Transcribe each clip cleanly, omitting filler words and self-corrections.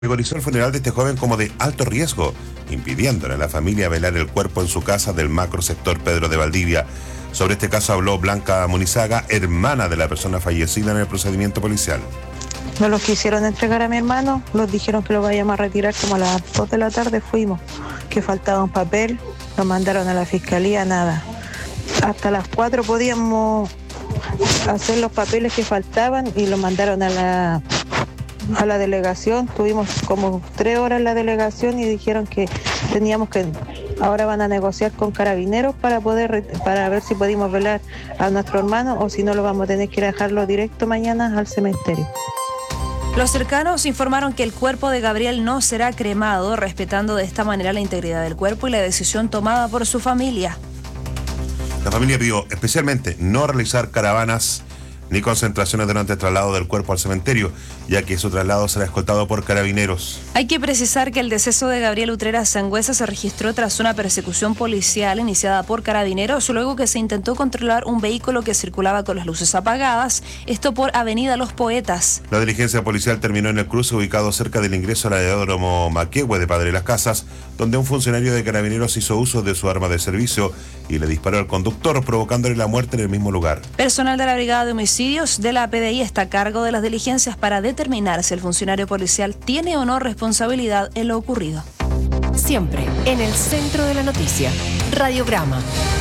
Categorizó el funeral de este joven como de alto riesgo, impidiéndole a la familia velar el cuerpo en su casa del macrosector Pedro de Valdivia. Sobre este caso habló Blanca Munizaga, hermana de la persona fallecida en el procedimiento policial. No los quisieron entregar a mi hermano, nos dijeron que lo vayamos a retirar como a las 2 de la tarde, fuimos, que faltaba un papel, lo mandaron a la fiscalía, nada. Hasta las 4 podíamos hacer los papeles que faltaban y lo mandaron a la delegación. Tuvimos como 3 horas en la delegación y dijeron que teníamos que, ahora van a negociar con Carabineros para ver si podemos velar a nuestro hermano o si no lo vamos a tener que ir a dejarlo directo mañana al cementerio. Los cercanos informaron que el cuerpo de Gabriel no será cremado, respetando de esta manera la integridad del cuerpo y la decisión tomada por su familia. La familia pidió especialmente no realizar caravanas ni concentraciones durante el traslado del cuerpo al cementerio, ya que su traslado será escoltado por Carabineros. Hay que precisar que el deceso de Gabriel Utrera Sangüesa se registró tras una persecución policial iniciada por Carabineros, luego que se intentó controlar un vehículo que circulaba con las luces apagadas, esto por Avenida Los Poetas. La diligencia policial terminó en el cruce ubicado cerca del ingreso al aeródromo Maquehue de Padre Las Casas, donde un funcionario de Carabineros hizo uso de su arma de servicio y le disparó al conductor, provocándole la muerte en el mismo lugar. Personal de la Brigada de Homicidios de la PDI está a cargo de las diligencias para determinar si el funcionario policial tiene o no responsabilidad en lo ocurrido. Siempre en el centro de la noticia. Radiograma.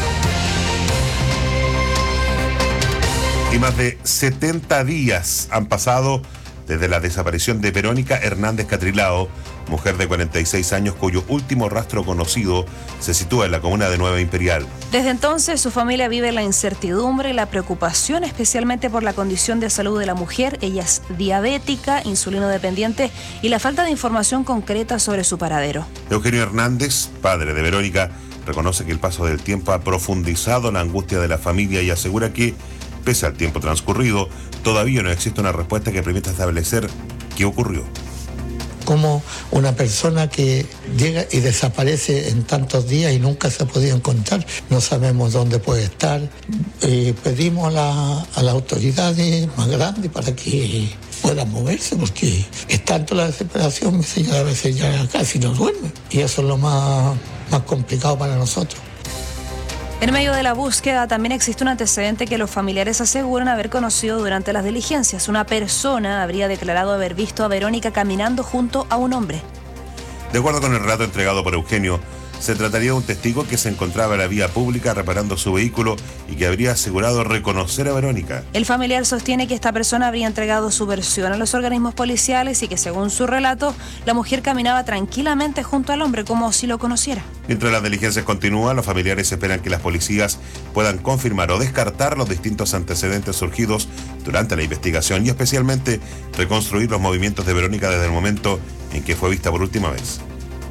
Y más de 70 días han pasado desde la desaparición de Verónica Hernández Catrilao, mujer de 46 años cuyo último rastro conocido se sitúa en la comuna de Nueva Imperial. Desde entonces su familia vive la incertidumbre y la preocupación, especialmente por la condición de salud de la mujer. Ella es diabética, insulinodependiente y la falta de información concreta sobre su paradero. Eugenio Hernández, padre de Verónica, reconoce que el paso del tiempo ha profundizado la angustia de la familia y asegura que, pese al tiempo transcurrido, todavía no existe una respuesta que permita establecer qué ocurrió. Como una persona que llega y desaparece en tantos días y nunca se ha podido encontrar, no sabemos dónde puede estar. Pedimos a las autoridades más grandes para que puedan moverse, porque es tanto la desesperación, mi señora a veces ya casi no duerme, y eso es lo más complicado para nosotros. En medio de la búsqueda también existe un antecedente que los familiares aseguran haber conocido durante las diligencias. Una persona habría declarado haber visto a Verónica caminando junto a un hombre. De acuerdo con el relato entregado por Eugenio, se trataría de un testigo que se encontraba en la vía pública reparando su vehículo y que habría asegurado reconocer a Verónica. El familiar sostiene que esta persona habría entregado su versión a los organismos policiales y que, según su relato, la mujer caminaba tranquilamente junto al hombre como si lo conociera. Mientras las diligencias continúan, los familiares esperan que las policías puedan confirmar o descartar los distintos antecedentes surgidos durante la investigación y especialmente reconstruir los movimientos de Verónica desde el momento en que fue vista por última vez.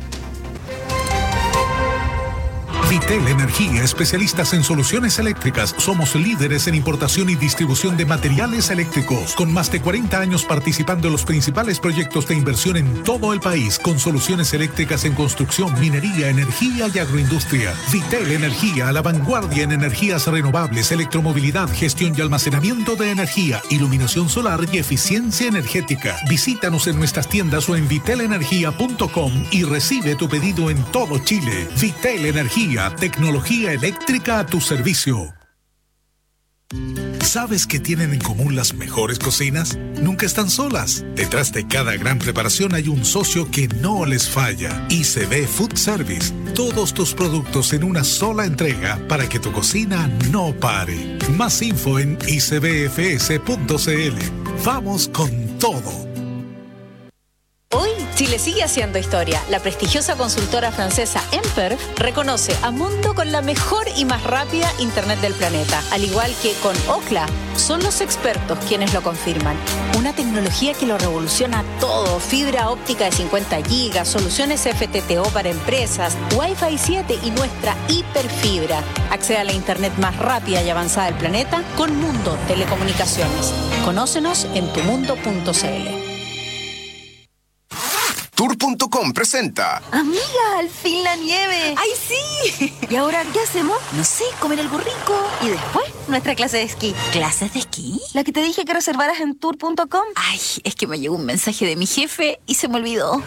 Vitel Energía, especialistas en soluciones eléctricas. Somos líderes en importación y distribución de materiales eléctricos, con más de 40 años participando en los principales proyectos de inversión en todo el país, con soluciones eléctricas en construcción, minería, energía y agroindustria. Vitel Energía, a la vanguardia en energías renovables, electromovilidad, gestión y almacenamiento de energía, iluminación solar y eficiencia energética. Visítanos en nuestras tiendas o en vitelenergia.com y recibe tu pedido en todo Chile. Vitel Energía, tecnología eléctrica a tu servicio. ¿Sabes qué tienen en común las mejores cocinas? Nunca están solas. Detrás de cada gran preparación hay un socio que no les falla. ICB Food Service. Todos tus productos en una sola entrega para que tu cocina no pare. Más info en icbfs.cl. Vamos con todo. Hoy, Chile sigue haciendo historia. La prestigiosa consultora francesa Emper reconoce a Mundo con la mejor y más rápida Internet del planeta. Al igual que con Ookla, son los expertos quienes lo confirman. Una tecnología que lo revoluciona todo. Fibra óptica de 50 gigas, soluciones FTTO para empresas, Wi-Fi 7 y nuestra hiperfibra. Accede a la Internet más rápida y avanzada del planeta con Mundo Telecomunicaciones. Conócenos en tumundo.cl. Tour.com presenta. Amiga, al fin la nieve. ¡Ay, sí! ¿Y ahora qué hacemos? No sé, comer algo rico. Y después, nuestra clase de esquí. ¿Clases de esquí? La que te dije que reservaras en Tour.com. Ay, es que me llegó un mensaje de mi jefe y se me olvidó.